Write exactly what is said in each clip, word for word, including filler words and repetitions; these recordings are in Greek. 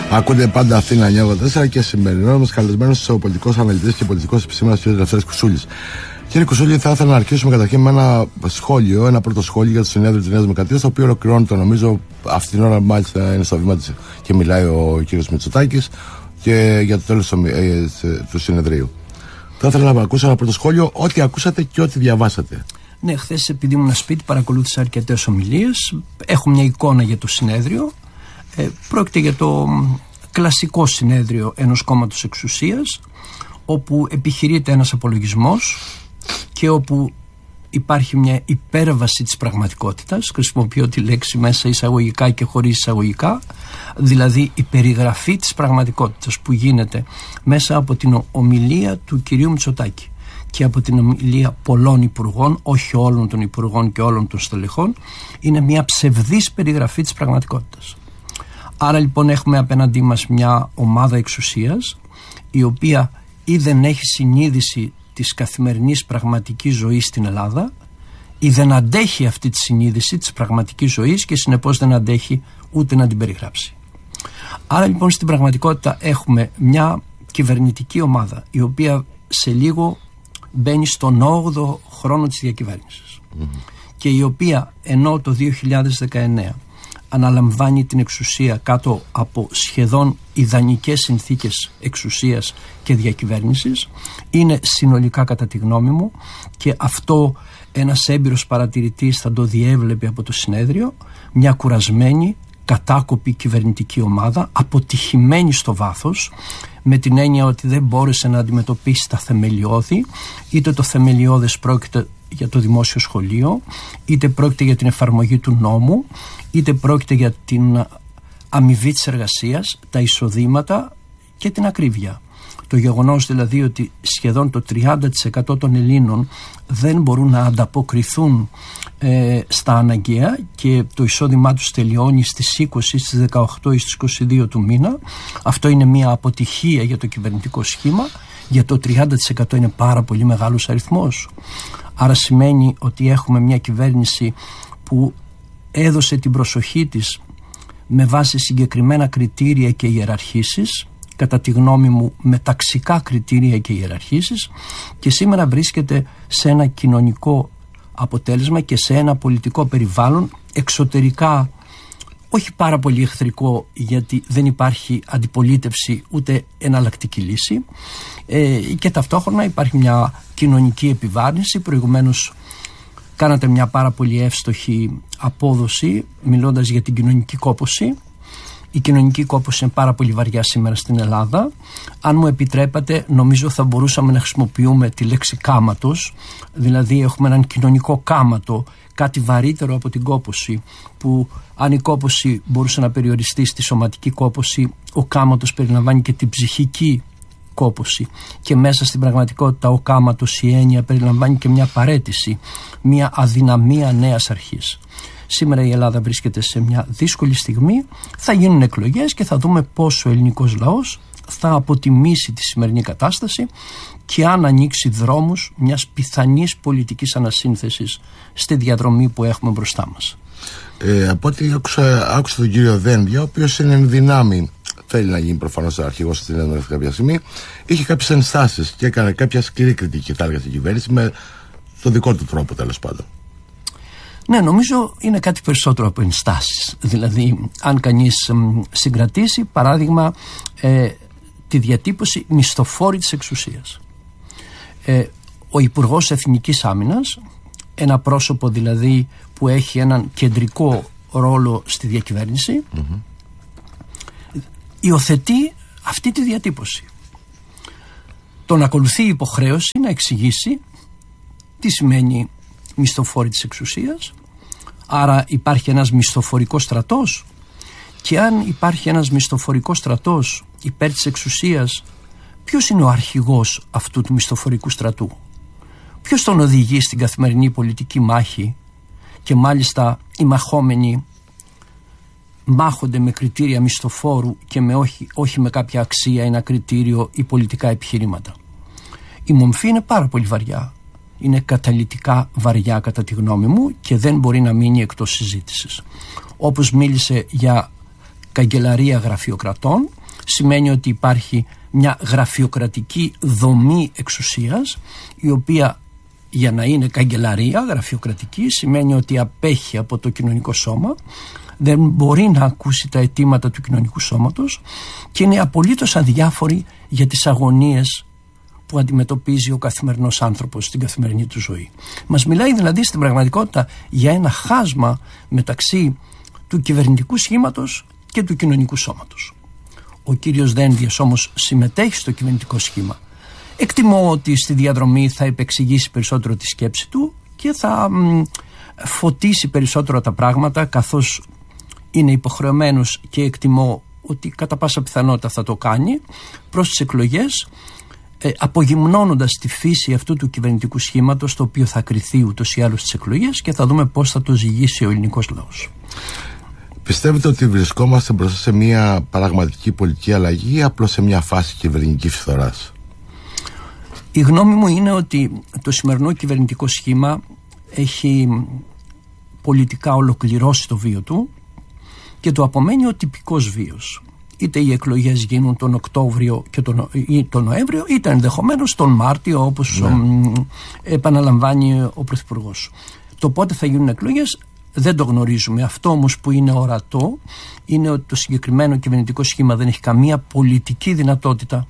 Ακούτε πάντα Αθήνα εννιακόσια ογδόντα τέσσερα και σημερινό μας καλεσμένος ο πολιτικός αναλυτής και πολιτικός επισήμανας κ. Ελευθέρης Κουσούλης. Κύριε Κουσούλη, θα ήθελα να αρχίσουμε καταρχήν με ένα σχόλιο, ένα πρώτο σχόλιο για το συνέδριο της Νέας Δημοκρατίας, το οποίο ολοκληρώνεται, νομίζω, αυτή την ώρα μάλιστα είναι στο βήμα της και μιλάει ο κ. Μητσοτάκης και για το τέλος του συνεδρίου. Θα ήθελα να ακούσω ένα πρώτο σχόλιο, ό,τι ακούσατε και ό,τι διαβάσατε. Ναι, χθες επειδή ήμουν σπίτι, παρακολούθησα αρκετές ομιλίες. Έχω μια εικόνα για το συνέδριο. Ε, πρόκειται για το κλασικό συνέδριο ενός κόμματος εξουσίας, όπου επιχειρείται ένας απολογισμός και όπου υπάρχει μια υπέρβαση της πραγματικότητας. Χρησιμοποιώ τη λέξη μέσα εισαγωγικά και χωρίς εισαγωγικά, δηλαδή η περιγραφή της πραγματικότητας που γίνεται μέσα από την ομιλία του κυρίου Μητσοτάκη και από την ομιλία πολλών υπουργών, όχι όλων των υπουργών και όλων των στελεχών. Είναι μια ψευδής περιγραφή της πραγματικότητας. Άρα λοιπόν έχουμε απέναντί μας μια ομάδα εξουσίας, η οποία ή δεν έχει συνείδηση της καθημερινής πραγματικής ζωής στην Ελλάδα, ή δεν αντέχει αυτή τη συνείδηση της πραγματικής ζωής και συνεπώς δεν αντέχει ούτε να την περιγράψει. Άρα λοιπόν στην πραγματικότητα έχουμε μια κυβερνητική ομάδα, η οποία σε λίγο μπαίνει στον όγδοο χρόνο της διακυβέρνησης mm-hmm. και η οποία ενώ το δύο χιλιάδες δεκαεννέα αναλαμβάνει την εξουσία κάτω από σχεδόν ιδανικές συνθήκες εξουσίας και διακυβέρνησης, είναι συνολικά, κατά τη γνώμη μου, και αυτό ένας έμπειρος παρατηρητής θα το διέβλεπε από το συνέδριο, μια κουρασμένη, κατάκοπη κυβερνητική ομάδα, αποτυχημένη στο βάθος, με την έννοια ότι δεν μπόρεσε να αντιμετωπίσει τα θεμελιώδη, είτε το θεμελιώδες πρόκειται για το δημόσιο σχολείο, είτε πρόκειται για την εφαρμογή του νόμου, είτε πρόκειται για την αμοιβή της εργασίας, τα εισοδήματα και την ακρίβεια. Το γεγονός δηλαδή ότι σχεδόν το τριάντα τοις εκατό των Ελλήνων δεν μπορούν να ανταποκριθούν ε, στα αναγκαία και το εισόδημά τους τελειώνει στις είκοσι, στις δεκαοκτώ ή στις είκοσι δύο του μήνα. Αυτό είναι μια αποτυχία για το κυβερνητικό σχήμα, για το τριάντα τοις εκατό είναι πάρα πολύ μεγάλος αριθμός. Άρα σημαίνει ότι έχουμε μια κυβέρνηση που έδωσε την προσοχή της με βάση συγκεκριμένα κριτήρια και ιεραρχήσεις, κατά τη γνώμη μου με ταξικά κριτήρια και ιεραρχήσεις, και σήμερα βρίσκεται σε ένα κοινωνικό αποτέλεσμα και σε ένα πολιτικό περιβάλλον εξωτερικά όχι πάρα πολύ εχθρικό, γιατί δεν υπάρχει αντιπολίτευση ούτε εναλλακτική λύση, ε, και ταυτόχρονα υπάρχει μια κοινωνική επιβάρυνση. Προηγουμένως κάνατε μια πάρα πολύ εύστοχη απόδοση μιλώντας για την κοινωνική κόπωση. Η κοινωνική κόπωση είναι πάρα πολύ βαριά σήμερα στην Ελλάδα. Αν μου επιτρέπατε, νομίζω θα μπορούσαμε να χρησιμοποιούμε τη λέξη κάματος, δηλαδή έχουμε έναν κοινωνικό κάματο, κάτι βαρύτερο από την κόπωση, που αν η κόπωση μπορούσε να περιοριστεί στη σωματική κόπωση, ο κάματος περιλαμβάνει και την ψυχική κόπωση, και μέσα στην πραγματικότητα ο κάματος, η έννοια, περιλαμβάνει και μια παραίτηση, μια αδυναμία νέας αρχής. Σήμερα η Ελλάδα βρίσκεται σε μια δύσκολη στιγμή. Θα γίνουν εκλογές και θα δούμε πώς ο ελληνικός λαός θα αποτιμήσει τη σημερινή κατάσταση και αν ανοίξει δρόμους μιας πιθανής πολιτικής ανασύνθεσης στη διαδρομή που έχουμε μπροστά μας. Ε, από ό,τι άκουσα, άκουσα τον κύριο Δένδια, ο οποίος είναι εν δυνάμει, θέλει να γίνει προφανώς αρχηγός στην Ελλάδα κάποια στιγμή, είχε κάποιες ενστάσεις και έκανε κάποια σκληρή κριτική, θα έλεγα, στην κυβέρνηση, με τον δικό του τρόπο, τέλος πάντων. Ναι, νομίζω είναι κάτι περισσότερο από ενστάσεις. Δηλαδή, αν κανείς μ, συγκρατήσει, παράδειγμα, ε, τη διατύπωση μισθοφόρη της εξουσίας. Ε, ο Υπουργός Εθνικής Άμυνας, ένα πρόσωπο δηλαδή που έχει έναν κεντρικό ρόλο στη διακυβέρνηση, mm-hmm. υιοθετεί αυτή τη διατύπωση. Τον ακολουθεί η υποχρέωση να εξηγήσει τι σημαίνει μισθοφόρη της εξουσίας. Άρα υπάρχει ένας μισθοφορικός στρατός, και αν υπάρχει ένας μισθοφορικός στρατός υπέρ της εξουσίας, ποιος είναι ο αρχηγός αυτού του μισθοφορικού στρατού? Ποιος τον οδηγεί στην καθημερινή πολιτική μάχη? Και μάλιστα οι μαχόμενοι μάχονται με κριτήρια μισθοφόρου και με όχι, όχι με κάποια αξία, ένα κριτήριο ή πολιτικά επιχειρήματα. Η μομφή είναι πάρα πολύ βαριά. Είναι καταλυτικά βαριά κατά τη γνώμη μου και δεν μπορεί να μείνει εκτός συζήτησης. Όπως μίλησε για καγκελαρία γραφειοκρατών, σημαίνει ότι υπάρχει μια γραφειοκρατική δομή εξουσίας, η οποία για να είναι καγκελαρία γραφειοκρατική σημαίνει ότι απέχει από το κοινωνικό σώμα, δεν μπορεί να ακούσει τα αιτήματα του κοινωνικού σώματος και είναι απολύτως αδιάφορη για τις αγωνίες που αντιμετωπίζει ο καθημερινός άνθρωπος στην καθημερινή του ζωή. Μας μιλάει δηλαδή στην πραγματικότητα για ένα χάσμα μεταξύ του κυβερνητικού σχήματος και του κοινωνικού σώματος. Ο κύριος Δένδιας όμως συμμετέχει στο κυβερνητικό σχήμα. Εκτιμώ ότι στη διαδρομή θα επεξηγήσει περισσότερο τη σκέψη του και θα μ, φωτίσει περισσότερο τα πράγματα, καθώς είναι υποχρεωμένος, και εκτιμώ ότι κατά πάσα πιθανότητα θα το κάνει προς τις εκλογές, ε, απογυμνώνοντας τη φύση αυτού του κυβερνητικού σχήματος, το οποίο θα κριθεί ούτως ή άλλως στις εκλογές, και θα δούμε πώς θα το ζυγίσει ο ελληνικός λαός. Πιστεύετε ότι βρισκόμαστε μπροστά σε μια πραγματική πολιτική αλλαγή ή απλώς σε μια φάση κυβερνητικής φθοράς? Η γνώμη μου είναι ότι το σημερινό κυβερνητικό σχήμα έχει πολιτικά ολοκληρώσει το βίο του και το απομένει ο τυπικός βίος. Είτε οι εκλογές γίνουν τον Οκτώβριο και τον, ή τον Νοέμβριο, είτε ενδεχομένως τον Μάρτιο, όπως ναι. μ, επαναλαμβάνει ο Πρωθυπουργός. Το πότε θα γίνουν εκλογές δεν το γνωρίζουμε. Αυτό όμως που είναι ορατό είναι ότι το συγκεκριμένο κυβερνητικό σχήμα δεν έχει καμία πολιτική δυνατότητα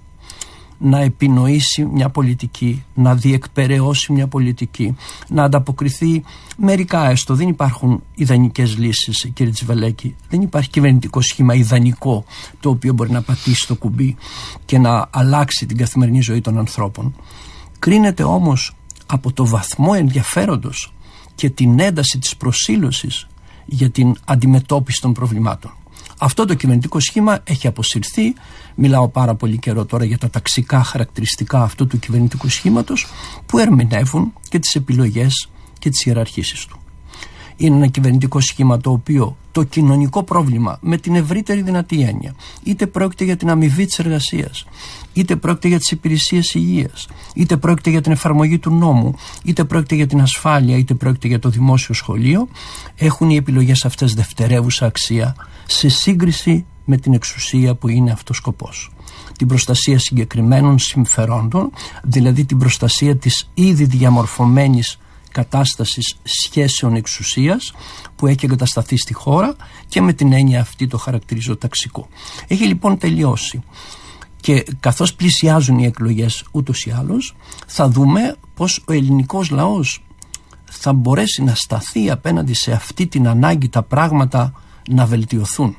να επινοήσει μια πολιτική, να διεκπεραιώσει μια πολιτική, να ανταποκριθεί μερικά έστω. Δεν υπάρχουν ιδανικές λύσεις, κύριε Τσιβαλέκη. Δεν υπάρχει κυβερνητικό σχήμα ιδανικό, το οποίο μπορεί να πατήσει το κουμπί και να αλλάξει την καθημερινή ζωή των ανθρώπων. Κρίνεται όμως από το βαθμό ενδιαφέροντος και την ένταση της προσήλωσης για την αντιμετώπιση των προβλημάτων. Αυτό το κυβερνητικό σχήμα έχει αποσυρθεί. Μιλάω πάρα πολύ καιρό τώρα για τα ταξικά χαρακτηριστικά αυτού του κυβερνητικού σχήματος, που ερμηνεύουν και τις επιλογές και τις ιεραρχήσεις του. Είναι ένα κυβερνητικό σχήμα το οποίο το κοινωνικό πρόβλημα με την ευρύτερη δυνατή έννοια, είτε πρόκειται για την αμοιβή της εργασίας, είτε πρόκειται για τις υπηρεσίες υγείας, είτε πρόκειται για την εφαρμογή του νόμου, είτε πρόκειται για την ασφάλεια, είτε πρόκειται για το δημόσιο σχολείο, έχουν οι επιλογές αυτές δευτερεύουσα αξία σε σύγκριση με την εξουσία που είναι αυτός σκοπός. Την προστασία συγκεκριμένων συμφερόντων, δηλαδή την προστασία της ήδη διαμορφωμένης κατάστασης σχέσεων εξουσίας που έχει εγκατασταθεί στη χώρα, και με την έννοια αυτή το χαρακτηρίζω ταξικό. Έχει λοιπόν τελειώσει, και καθώς πλησιάζουν οι εκλογές ούτως ή άλλως, θα δούμε πως ο ελληνικός λαός θα μπορέσει να σταθεί απέναντι σε αυτή την ανάγκη τα πράγματα να βελτιωθούν.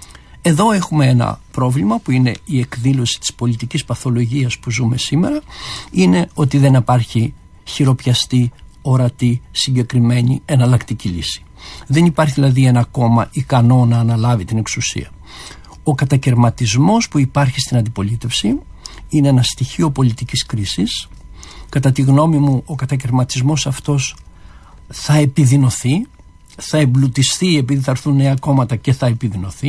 Εδώ έχουμε ένα πρόβλημα που είναι η εκδήλωση της πολιτικής παθολογίας που ζούμε σήμερα. Είναι ότι δεν υπάρχει χειροπιαστή, ορατή, συγκεκριμένη εναλλακτική λύση. Δεν υπάρχει δηλαδή ένα κόμμα ικανό να αναλάβει την εξουσία. Ο κατακερματισμός που υπάρχει στην αντιπολίτευση είναι ένα στοιχείο πολιτικής κρίσης. Κατά τη γνώμη μου, ο κατακερματισμός αυτός θα επιδεινωθεί, θα εμπλουτιστεί επειδή θα έρθουν νέα κόμματα και θα επιδεινωθεί.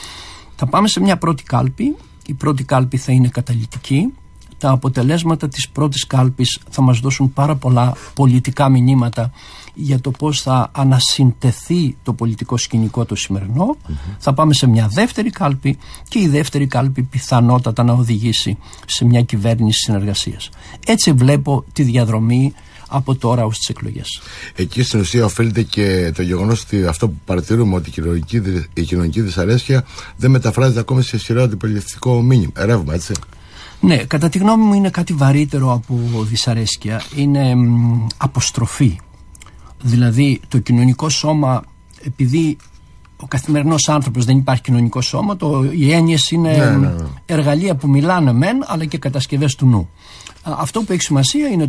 Θα πάμε σε μια πρώτη κάλπη. Η πρώτη κάλπη θα είναι καταλυτική. Τα αποτελέσματα της πρώτης κάλπης θα μας δώσουν πάρα πολλά πολιτικά μηνύματα για το πώς θα ανασυντεθεί το πολιτικό σκηνικό το σημερινό. Mm-hmm. Θα πάμε σε μια δεύτερη κάλπη, και η δεύτερη κάλπη πιθανότατα να οδηγήσει σε μια κυβέρνηση συνεργασίας. Έτσι βλέπω τη διαδρομή από τώρα ως τις εκλογές. Εκεί στην ουσία οφείλεται και το γεγονός ότι αυτό που παρατηρούμε, ότι η κοινωνική, η κοινωνική δυσαρέσκεια δεν μεταφράζεται ακόμη σε ισχυρό αντιπολιτευτικό μήνυμα. Ρεύμα, έτσι. Ναι, κατά τη γνώμη μου είναι κάτι βαρύτερο από δυσαρέσκεια. Είναι μ, αποστροφή. Δηλαδή το κοινωνικό σώμα, επειδή ο καθημερινός άνθρωπος δεν υπάρχει κοινωνικό σώμα, το, οι έννοιες είναι ναι, ναι, ναι. εργαλεία που μιλάνε μεν, αλλά και κατασκευές του νου. Αυτό που έχει σημασία είναι